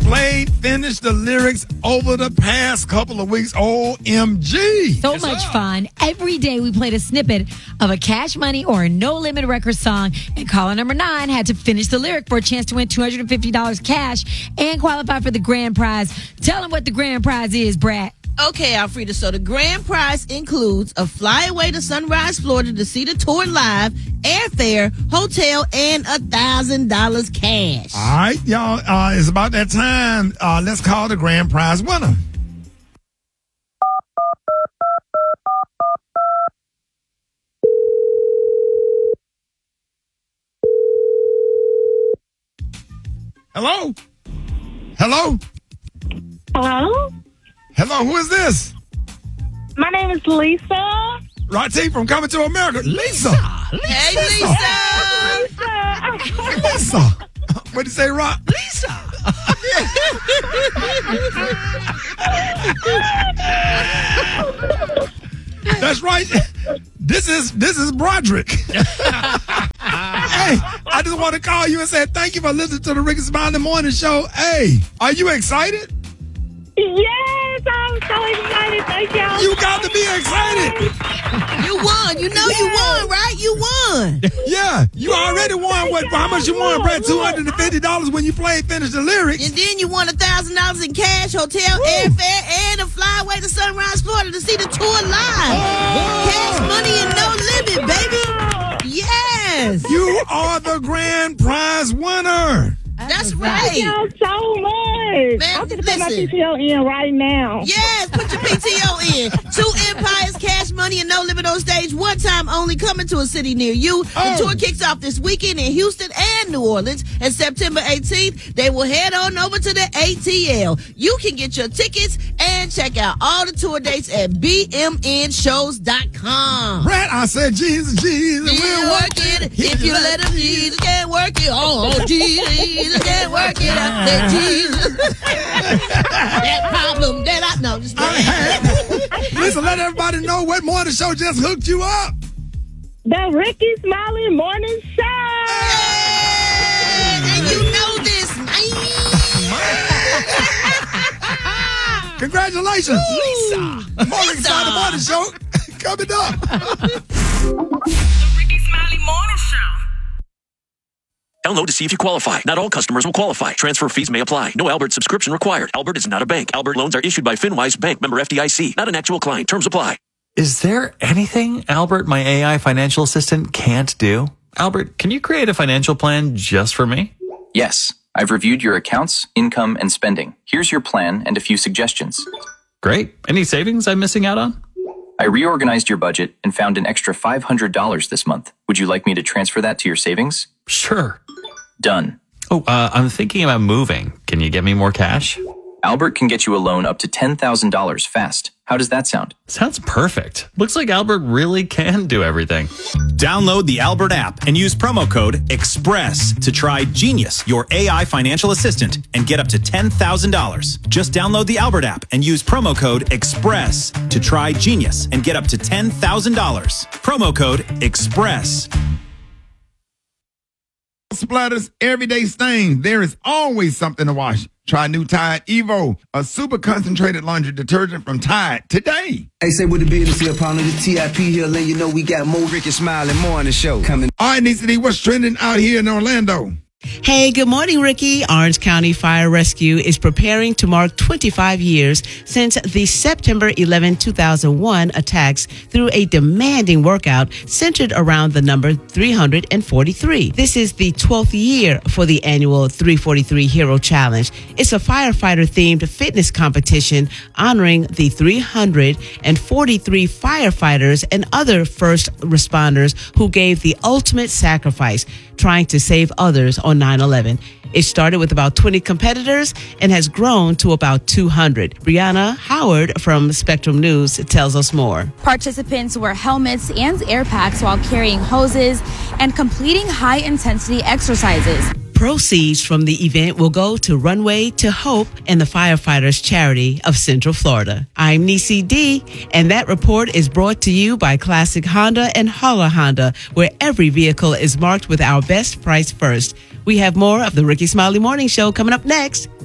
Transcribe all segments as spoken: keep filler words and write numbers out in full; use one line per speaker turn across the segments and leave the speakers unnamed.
played, finished the lyrics over the past couple of weeks. O M G.
So yes, much sir. fun. Every day we played a snippet of a Cash Money or a No Limit Record song, and caller number nine had to finish the lyric for a chance to win two hundred fifty dollars cash and qualify for the grand prize. Tell them what the grand prize is, Brad.
Okay, Alfreda, so the grand prize includes a flyaway to Sunrise, Florida to see the tour live, airfare, hotel, and a one thousand dollars cash.
All right, y'all, uh, it's about that time. Uh, let's call the grand prize winner. Hello? Hello?
Hello?
Hello, who is this?
My name is Lisa.
Rati from Coming to America. Lisa.
Lisa. Hey, Lisa.
Lisa.
Lisa. What did you say, Rock?
Lisa.
That's right. This is this is Broderick. Hey, I just want to call you and say thank you for listening to the Ricky Smiley Morning Show. Hey, are you excited?
Yes, I'm so excited. Thank y'all.
You got to be excited.
You won. You know yes. you won, right? You won.
Yeah, you yes, already won. What? How much you won, Brad? two hundred fifty dollars when you played, finished the lyrics.
And then you won one thousand dollars in cash, hotel, Woo. airfare, and a flyaway to Sunrise, Florida to see the tour live. Oh. Cash, money, and no limit, baby. Yes.
You are the grand prize winner.
That's right.
Thank y'all so much.
Man,
I'm going to
listen.
put my P T O in right now.
Yes, put your P T O in. Two Empires, Cash Money, and No Limit on stage. One time only, coming to a city near you. The
oh.
tour kicks off this weekend in Houston and New Orleans. And September eighteenth, they will head on over to the A T L. You can get your tickets and check out all the tour dates at B M N shows dot com.
Brad, I said Jesus, Jesus,
we'll work it. If you let him, Jesus can't work it. Oh, Jesus. Jesus can't work it out. That Jesus. That problem that I know. Just
listen, let everybody know what morning show just hooked you up.
The Ricky Smiley Morning Show.
Hey, and you know this, man.
Congratulations,
Ooh,
Lisa. Morning Smiley Morning Show coming up.
The Ricky Smiley Morning Show.
Download to see if you qualify. Not all customers will qualify. Transfer fees may apply. No Albert subscription required. Albert is not a bank. Albert loans are issued by FinWise Bank, member F D I C. Not an actual client. Terms apply.
Is there anything Albert, my A I financial assistant, can't do? Albert, can you create a financial plan just for me?
Yes. I've reviewed your accounts, income, and spending. Here's your plan and a few suggestions.
Great. Any savings I'm missing out on?
I reorganized your budget and found an extra five hundred dollars this month. Would you like me to transfer that to your savings?
Sure.
Done.
Oh, uh, I'm thinking about moving. Can you get me more cash?
Albert can get you a loan up to ten thousand dollars fast. How does that sound?
Sounds perfect. Looks like Albert really can do everything.
Download the Albert app and use promo code EXPRESS to try Genius, your A I financial assistant, and get up to ten thousand dollars. Just download the Albert app and use promo code EXPRESS to try Genius and get up to ten thousand dollars. Promo code EXPRESS.
Splatters, everyday stains. There is always something to wash. Try new Tide Evo, a super concentrated laundry detergent from Tide today.
Hey, say what the business here, partner. The T I P here, letting you know we got more Ricky Smiley Morning Show coming.
All right, Nisa D, what's trending out here in Orlando?
Hey, good morning, Ricky. Orange County Fire Rescue is preparing to mark twenty-five years since the September eleventh, two thousand one attacks through a demanding workout centered around the number three hundred forty-three. This is the twelfth year for the annual three forty-three Hero Challenge. It's a firefighter-themed fitness competition honoring the three hundred forty-three firefighters and other first responders who gave the ultimate sacrifice, trying to save others on nine eleven. It started with about twenty competitors and has grown to about two hundred. Brianna Howard from Spectrum News tells us more.
Participants wear helmets and air packs while carrying hoses and completing high-intensity exercises.
Proceeds from the event will go to Runway to Hope and the Firefighters Charity of Central Florida. I'm Nisi D, and that report is brought to you by Classic Honda and Holler Honda, where every vehicle is marked with our best price first. We have more of the Ricky Smiley Morning Show coming up next.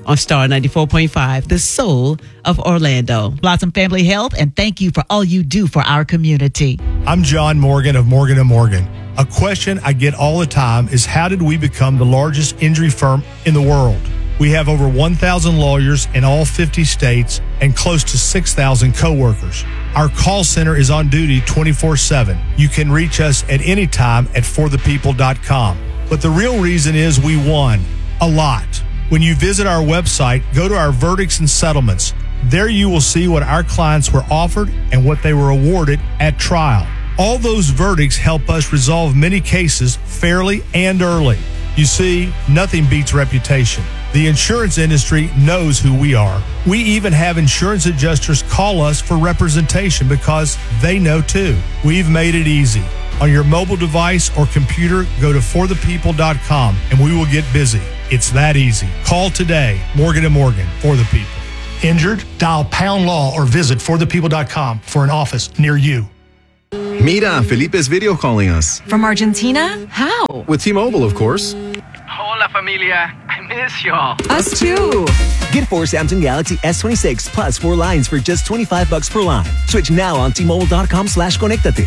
on Star ninety-four point five, the soul of Orlando.
Blossom Family Health, and thank you for all you do for our community.
I'm John Morgan of Morgan and Morgan. A question I get all the time is, how did we become the largest injury firm in the world? We have over one thousand lawyers in all fifty states and close to six thousand coworkers. Our call center is on duty twenty-four seven. You can reach us at any time at for the people dot com. But the real reason is we won a lot. When you visit our website, go to our verdicts and settlements. There you will see what our clients were offered and what they were awarded at trial. All those verdicts help us resolve many cases fairly and early. You see, nothing beats reputation. The insurance industry knows who we are. We even have insurance adjusters call us for representation because they know too. We've made it easy. On your mobile device or computer, go to for the people dot com and we will get busy. It's that easy. Call today. Morgan and Morgan, for the people.
Injured? Dial pound law or visit for the people dot com for an office near you.
Mira, Felipe is video calling us.
From Argentina? How?
With T-Mobile, of course.
Hola, familia. I miss y'all.
Us too.
Get four Samsung Galaxy S twenty-six plus four lines for just twenty-five bucks per line. Switch now on T Mobile dot com slash conectate.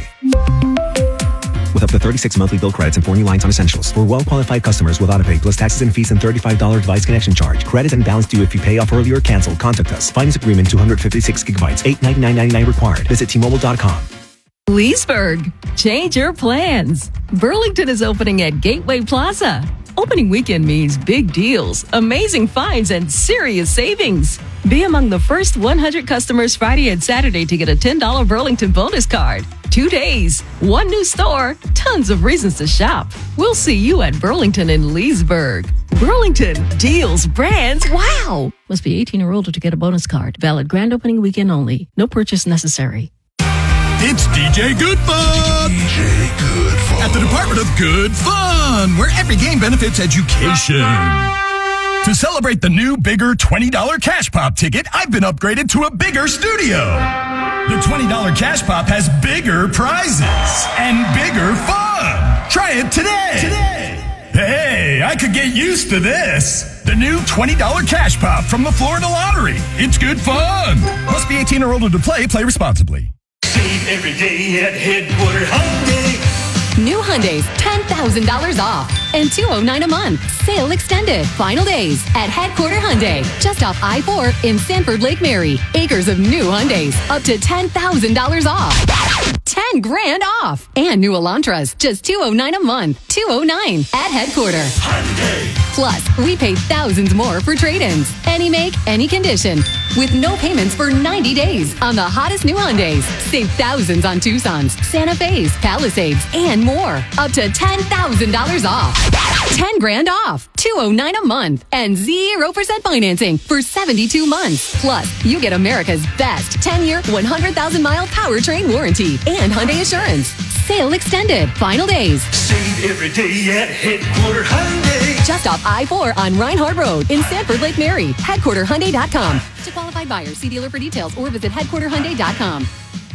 With up to thirty-six monthly bill credits and four new lines on essentials. For well-qualified customers with autopay plus taxes and fees and thirty-five dollars device connection charge. Credits and balance due if you pay off early or cancel. Contact us. Finance agreement two hundred fifty-six gigabytes. eight ninety-nine ninety-nine required. Visit T Mobile dot com.
Leesburg, change your plans. Burlington is opening at Gateway Plaza. Opening weekend means big deals, amazing finds, and serious savings. Be among the first one hundred customers Friday and Saturday to get a ten dollars Burlington bonus card. Two days, one new store, tons of reasons to shop. We'll see you at Burlington in Leesburg. Burlington, deals, brands, wow! Must be eighteen or older to get a bonus card. Valid grand opening weekend only. No purchase necessary.
It's D J Good Fun! D J Good Fun. At the Department of Good Fun, where every game benefits education. To celebrate the new, bigger twenty dollars Cash Pop ticket, I've been upgraded to a bigger studio. The twenty dollars Cash Pop has bigger prizes and bigger fun. Try it today. Today. Hey, I could get used to this. The new twenty dollars Cash Pop from the Florida Lottery. It's good fun. Must be eighteen or older to play. Play responsibly.
Save every day at Headquarter Hyundai.
New Hyundais, ten thousand dollars off and two hundred nine dollars a month. Sale extended. Final days at Headquarter Hyundai. Just off I four in Sanford Lake Mary. Acres of new Hyundais. Up to ten thousand dollars off. ten grand off. And new Elantras. Just two hundred nine dollars a month. two hundred nine dollars at Headquarter. Hyundai. Plus, we pay thousands more for trade-ins. Any make, any condition. With no payments for ninety days on the hottest new Hyundais. Save thousands on Tucsons, Santa Fe's, Palisades, and more. Up to ten thousand dollars off. ten grand off. two hundred nine dollars a month. And zero percent financing for seventy-two months. Plus, you get America's best ten-year, one hundred thousand mile powertrain warranty and Hyundai Assurance. Sale extended. Final days.
Save every day at Headquarter Hyundai.
Just off I four on Reinhardt Road in Sanford Lake Mary. Headquarter Hyundai dot com. To qualified buyers, see dealer for details or visit Headquarter Hyundai dot com.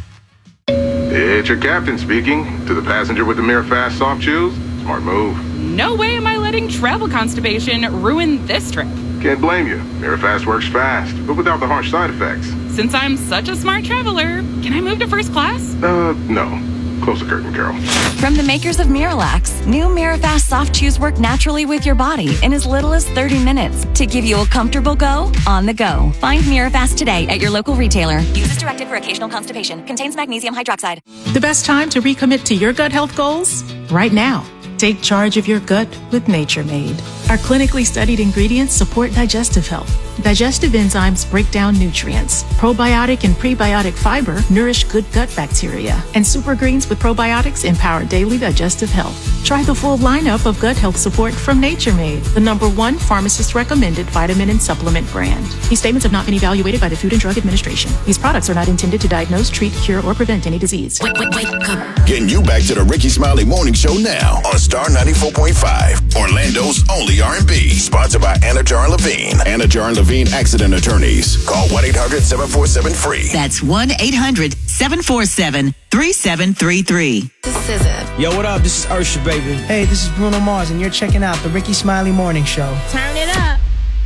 It's your captain speaking. To the passenger with the Mirror Fast soft shoes, smart move.
No way am I letting travel constipation ruin this trip.
Can't blame you. Mirror Fast works fast, but without the harsh side effects.
Since I'm such a smart traveler, can I move to first class?
Uh, no. Close the curtain, Carol.
From the makers of Miralax, new Mirafast soft chews work naturally with your body in as little as thirty minutes to give you a comfortable go on the go. Find Mirafast today at your local retailer. Use as directed for occasional constipation. Contains magnesium hydroxide.
The best time to recommit to your gut health goals? Right now. Take charge of your gut with Nature Made. Our clinically studied ingredients support digestive health. Digestive enzymes break down nutrients. Probiotic and prebiotic fiber nourish good gut bacteria. And super greens with probiotics empower daily digestive health. Try the full lineup of gut health support from Nature Made, the number one pharmacist-recommended vitamin and supplement brand. These statements have not been evaluated by the Food and Drug Administration. These products are not intended to diagnose, treat, cure, or prevent any disease.
Wait, wait, wait, come. Getting you back to the Ricky Smiley Morning Show now on Star ninety-four point five, Orlando's only R and B. Sponsored by Anna Jar and Levine. Anna Jar and Levine Accident Attorneys. Call one eight hundred seven four seven free.
That's one eight hundred seven four seven three seven three three.
This is it. Yo, what up? This is Ursha, baby.
Hey, this is Bruno Mars, and you're checking out the Ricky Smiley Morning Show.
Turn it up.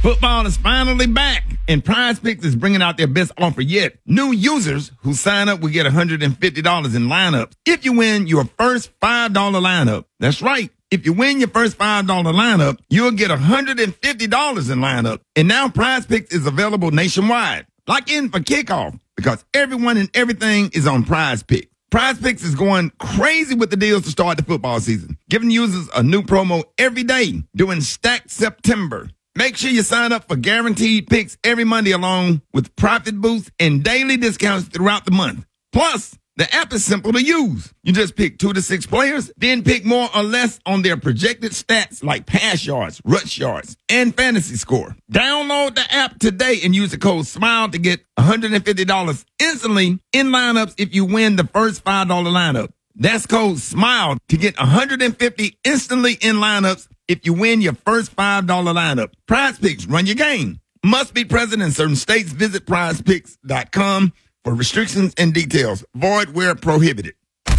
Football is finally back, and Prize Picks is bringing out their best offer yet. New users who sign up will get one hundred fifty dollars in lineups if you win your first five dollar lineup. That's right. If you win your first five dollar lineup, you'll get one hundred fifty dollars in lineup. And now Prize Picks is available nationwide. Lock in for kickoff because everyone and everything is on Prize Picks. Prize Picks is going crazy with the deals to start the football season, giving users a new promo every day during Stacked September. Make sure you sign up for guaranteed picks every Monday along with profit boosts and daily discounts throughout the month. Plus, the app is simple to use. You just pick two to six players, then pick more or less on their projected stats like pass yards, rush yards, and fantasy score. Download the app today and use the code SMILE to get one hundred fifty dollars instantly in lineups if you win the first five dollar lineup. That's code SMILE to get one hundred fifty dollars instantly in lineups if you win your first five dollar lineup. Prize Picks, run your game. Must be present in certain states. Visit prize picks dot com for restrictions and details. Void where prohibited.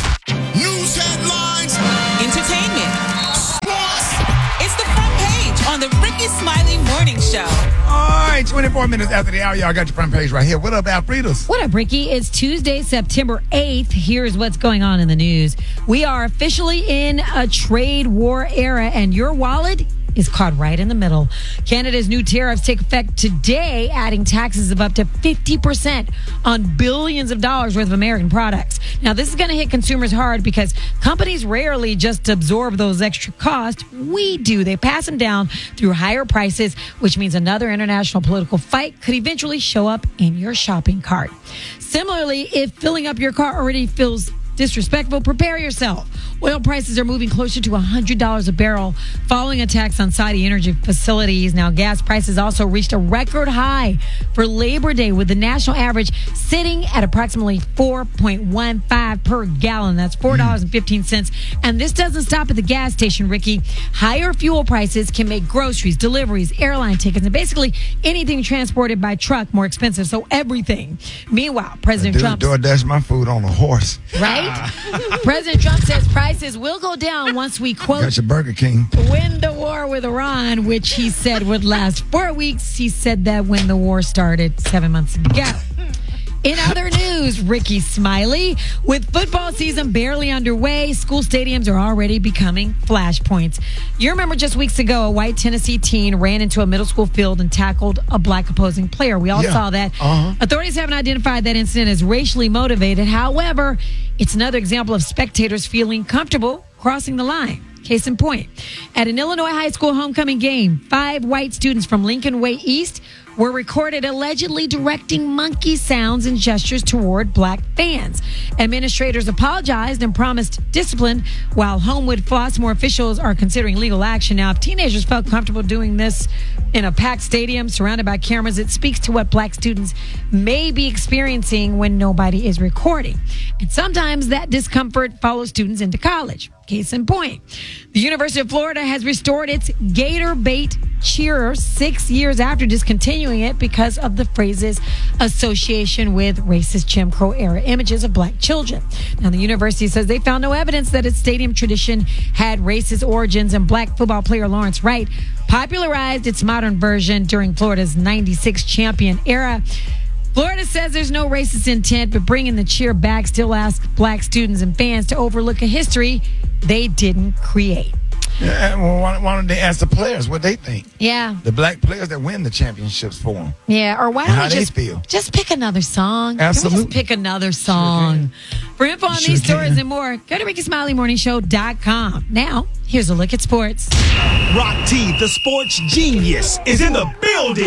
News headlines. Entertainment. Sports. It's the front page on the Ricky Smiley Morning Show.
All right, twenty-four minutes after the hour, y'all got your front page right here. What up, Alfredas?
What up, Ricky? It's Tuesday, September eighth. Here's what's going on in the news. We are officially in a trade war era, and your wallet is caught right in the middle. Canada's new tariffs take effect today, adding taxes of up to fifty percent on billions of dollars worth of American products. Now, this is going to hit consumers hard because companies rarely just absorb those extra costs. We do. They pass them down through higher prices, which means another international political fight could eventually show up in your shopping cart. Similarly, if filling up your car already feels disrespectful, prepare yourself. Oil prices are moving closer to one hundred dollars a barrel following attacks on Saudi energy facilities. Now, gas prices also reached a record high for Labor Day, with the national average sitting at approximately four point one five per gallon. That's four dollars and fifteen cents. And this doesn't stop at the gas station, Ricky. Higher fuel prices can make groceries, deliveries, airline tickets, and basically anything transported by truck more expensive. So everything. Meanwhile, President Trump
DoorDash my food on a horse.
Right? President Trump says prices will go down once we, quote,
got your Burger King,
win the war with Iran, which he said would last four weeks. He said that when the war started seven months ago. In other news, Ricky Smiley, with football season barely underway, school stadiums are already becoming flashpoints. You remember just weeks ago, a white Tennessee teen ran into a middle school field and tackled a black opposing player. We all yeah. saw that. Uh-huh. Authorities haven't identified that incident as racially motivated. However, it's another example of spectators feeling comfortable crossing the line. Case in point, at an Illinois high school homecoming game, five white students from Lincoln Way East were recorded allegedly directing monkey sounds and gestures toward black fans. Administrators apologized and promised discipline, while Homewood Flossmoor officials are considering legal action. Now, if teenagers felt comfortable doing this in a packed stadium surrounded by cameras, it speaks to what black students may be experiencing when nobody is recording. And sometimes that discomfort follows students into college. Case in point, the University of Florida has restored its Gator Bait cheer six years after discontinuing it because of the phrase's association with racist Jim Crow era images of black children. Now, the university says they found no evidence that its stadium tradition had racist origins, and black football player Lawrence Wright popularized its modern version during Florida's ninety-six champion era. Florida says there's no racist intent, but bringing the cheer back still asks black students and fans to overlook a history they didn't create.
Yeah, well, why, why don't they ask the players what they think?
Yeah.
The black players that win the championships for them.
Yeah, or why
don't
we
they
just,
feel?
just pick another song?
Absolutely.
Can we just pick another song? Sure For info on
sure
these stories
can.
and more, go to Ricky Smiley Morning Show dot com. Now, here's a look at sports.
Rock T, the sports genius, is in the building.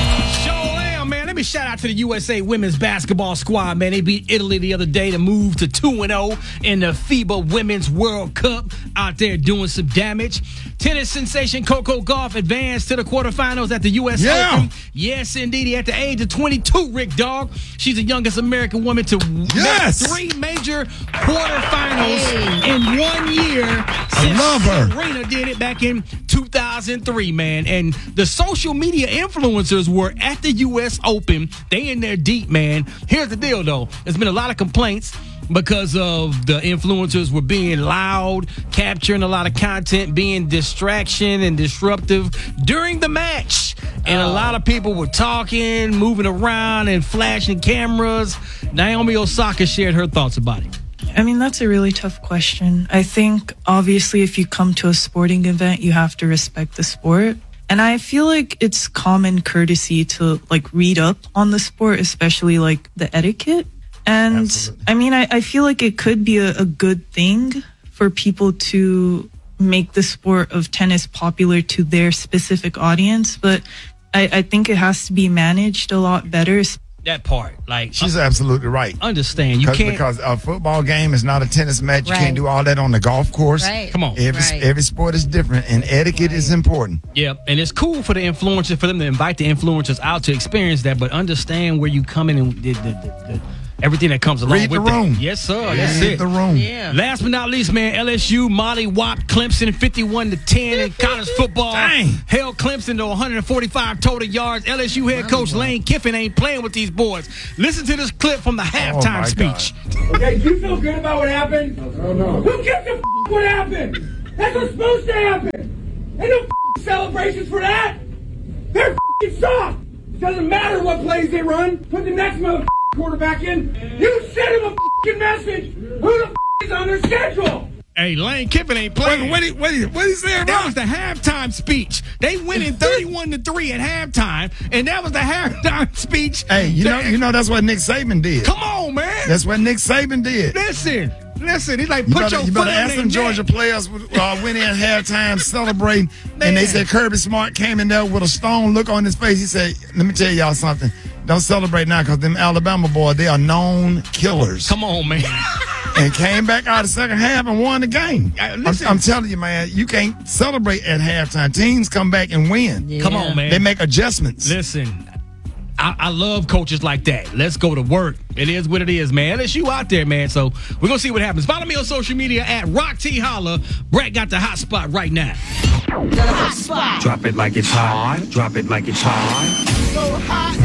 Man, let me shout out to the U S A women's basketball squad, man. They beat Italy the other day to move to two and oh in the FIBA Women's World Cup, out there doing some damage. Tennis sensation Coco Gauff advanced to the quarterfinals at the U S
yeah.
Open. Yes, indeed. At the age of twenty-two, Rick Dog. She's the youngest American woman to
yes.
make three major quarterfinals hey. in one year
I love her.
Serena did it back in two thousand three, man. And the social media influencers were at the U S Open. They in there deep, man. Here's the deal, though. There's been a lot of complaints because of the influencers were being loud, capturing a lot of content, being distraction and disruptive during the match. And a lot of people were talking, moving around, and flashing cameras. Naomi Osaka shared her thoughts about it.
I mean, that's a really tough question. I think, obviously, if you come to a sporting event, you have to respect the sport. And I feel like it's common courtesy to, like, read up on the sport, especially, like, the etiquette. And, Absolutely. I mean, I, I feel like it could be a, a good thing for people to make the sport of tennis popular to their specific audience. But I, I think it has to be managed a lot better.
That part, like
she's uh, absolutely right.
Understand you can't
because a football game is not a tennis match.
Right.
You can't do all that on the golf course.
Right. Come on,
every
right.
every sport is different, and etiquette right. is important.
Yep, and it's cool for the influencers for them to invite the influencers out to experience that, but understand where you come in and the, the, the, the, everything that comes along
Read
with
the room.
That. Yes, sir.
Yeah.
That's
Read
it.
the room.
Yeah. Last but not least, man, L S U Molly Whopped Clemson fifty-one to ten in college football.
Dang.
Held Clemson to one hundred forty-five total yards. L S U head coach Lane Kiffin ain't playing with these boys. Listen to this clip from the halftime
oh
speech.
Okay, do you feel good about what happened? No, no. Who gives a f- what happened? That's what's supposed to happen. Ain't no f- celebrations for that. They're f- soft. Doesn't matter what plays they run. Put the next mother quarterback in. You send him a f***ing message. Who the f*** is on their schedule?
Hey, Lane Kiffin ain't playing.
What what what, what he said?
That was the halftime speech. They went in thirty-one to three at halftime, and that was the halftime speech.
Hey, you know, you know that's what Nick Saban did.
Come on, man.
That's what Nick Saban did.
Listen, listen. He's like,
you
put
better,
your
you
foot
better
on
ask
their
them Georgia
neck.
players uh, went in halftime celebrating, and they said Kirby Smart came in there with a stone look on his face. He said, "Let me tell y'all something. Don't celebrate now because them Alabama boys, they are known killers."
Come on, man.
And came back out of the second half and won the game. I'm, I'm telling you, man, you can't celebrate at halftime. Teams come back and win.
Yeah. Come on, man.
They make adjustments.
Listen, I, I love coaches like that. Let's go to work. It is what it is, man. L S U out there, man. So we're going to see what happens. Follow me on social media at Rock T Holla. Brett got the hot spot right now.
The hot spot. Drop it like it's hot. Drop it like it's hot. So hot.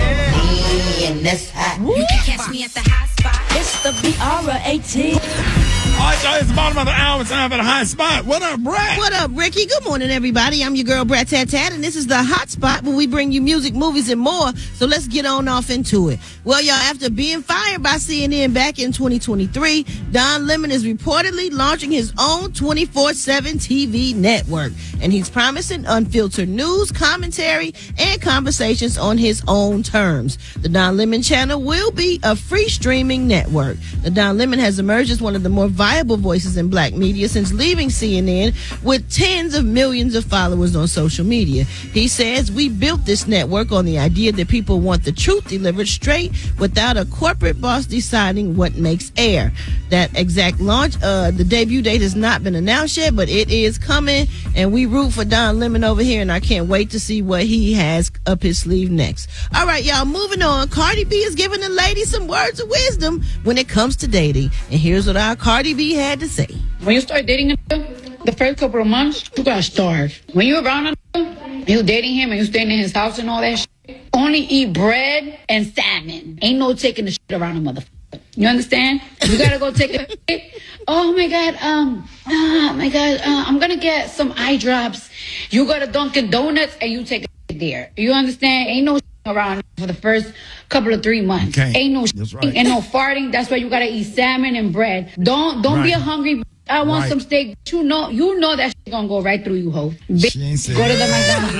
And that's hot. You can catch me at the hot spot. It's the B R A T.
All right, y'all, it's the bottom of the hour. It's time for the hot spot. What up, Brett?
What up, Ricky? Good morning, everybody. I'm your girl, Brett Tat Tat, and this is the hot spot where we bring you music, movies, and more. So let's get on off into it. Well, y'all, after being fired by C N N back in twenty twenty-three, Don Lemon is reportedly launching his own twenty-four seven T V network, and he's promising unfiltered news, commentary, and conversations on his own terms. The Don Lemon channel will be a free streaming network. The Don Lemon has emerged as one of the more viable voices in black media since leaving C N N with tens of millions of followers on social media. He says, "We built this network on the idea that people want the truth delivered straight without a corporate boss deciding what makes air." That exact launch, uh, the debut date has not been announced yet, but it is coming, and we root for Don Lemon over here, and I can't wait to see what he has up his sleeve next. All right, y'all, moving on. Cardi B is giving the ladies some words of wisdom when it comes to dating, and here's what our Cardi B had to say.
When you start dating a nigga, the first couple of months, you gotta starve. When you're around a nigga, you dating him and you staying in his house and all that shit, only eat bread and salmon. Ain't no taking the shit around a motherfucker. You understand? You gotta go take a shit. Oh my God, um, oh my God, uh, I'm gonna get some eye drops. You go to Dunkin' Donuts and you take a shit there. You understand? Ain't no shit around for the first couple of three months.
Okay.
Ain't no
That's
shit
right.
and no farting. That's why you gotta eat salmon and bread. Don't don't be
Right.
a hungry. I want
Right.
some steak. You know, you know that shit gonna go right through you, ho. Bitch,
She ain't said
go to
that.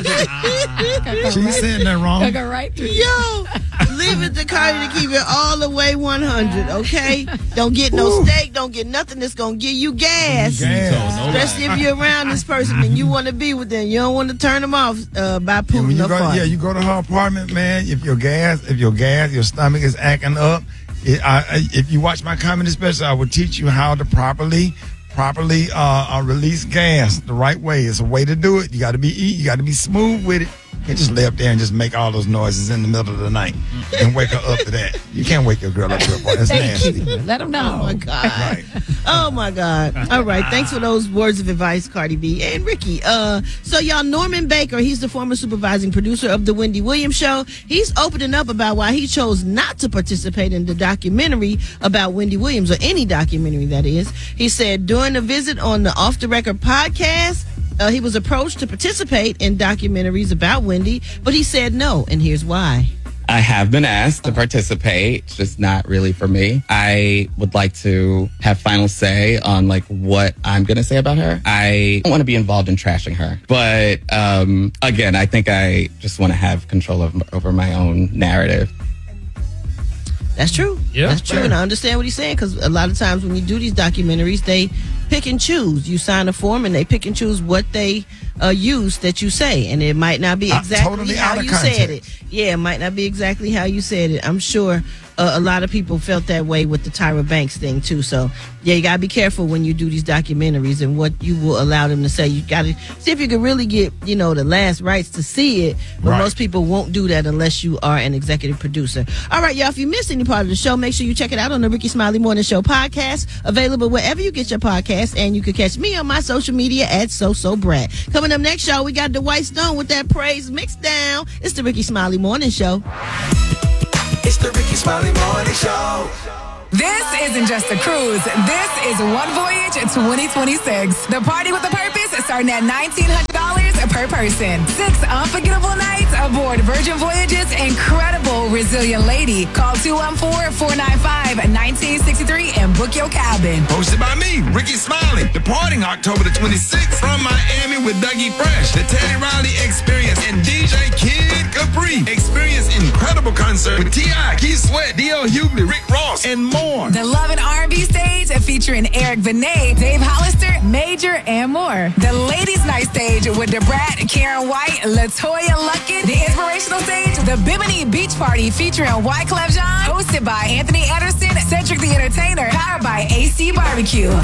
the McDonald's.
She ain't saying that wrong.
Go right through. Yo, leave it to Cardi to keep it all the way one hundred, okay? Don't get no steak, don't get nothing that's gonna give you gas.
Gas.
Especially if you're around this person and you want to be with them. You don't want to turn them off uh, by
And
pooping
when you
or
go,
farting.
yeah, you go to her apartment, man. If your gas, if your gas, your stomach is acting up, it, I, I, if you watch my comedy special, I will teach you how to properly, properly uh, uh, release gas the right way. It's a way to do it. You got to be eat. You got to be smooth with it. can't just lay up there and just make all those noises in the middle of the night and wake her up to that. You can't wake your girl up to a party. That's nasty.
Let them know.
Oh, my God.
Right.
Oh, my God. All right. Thanks for those words of advice, Cardi B and Ricky. Uh, so, y'all, Norman Baker, he's the former supervising producer of The Wendy Williams Show. He's opening up about why he chose not to participate in the documentary about Wendy Williams, or any documentary, that is. He said during a visit on the Off the Record podcast, uh, he was approached to participate in documentaries about Wendy, but he said no, and here's why.
I have been asked to participate. It's just not really for me. I would like to have final say on like what I'm going to say about her. I don't want to be involved in trashing her. But um, again, I think I just want to have control of, over my own narrative.
That's true.
Yeah,
That's true.
fair.
And I understand what he's saying, because a lot of times when you do these documentaries, they pick and choose. You sign a form and they pick and choose what they uh, use that you say. And it might not be
Uh,
exactly
totally
how
out of
you said it.
context.
Yeah, it might not be exactly how you said it. I'm sure uh, a lot of people felt that way with the Tyra Banks thing, too. So, yeah, you got to be careful when you do these documentaries and what you will allow them to say. You got to see if you can really get, you know, the last rights to see it. But
Right.
most people won't do that unless you are an executive producer. All right, y'all, if you missed any part of the show, make sure you check it out on the Ricky Smiley Morning Show podcast, available wherever you get your podcasts, and you can catch me on my social media at So So Brat. Coming up next, y'all, we got Dwight Stone with that praise mixed down. It's the Ricky Smiley Morning Show.
It's the Ricky Smiley Morning Show.
This isn't just a cruise. This is One Voyage twenty twenty-six. The party with a purpose starting at nineteen hundred dollars per person. Six unforgettable nights aboard Virgin Voyage's incredible Resilient Lady. Call two one four, four nine five, one nine six three and book your cabin.
Hosted by me, Ricky Smiley. Departing October the twenty-sixth from Miami with Dougie Fresh, the Teddy Riley Experience, and D J Kid Capri. Experience incredible concert with T I, Keith Sweat, D L Hughley, Rick Ross, and more.
The Love and R and B stage featuring Eric Benet, Dave Hollister, Major, and more. The Ladies Night stage with DeBrat, Karen White, LaToya Luckett. The Inspirational stage, the Bimini Beach Party featuring Wyclef Jean, hosted by Anthony Anderson, Cedric the Entertainer, powered by A C Barbecue.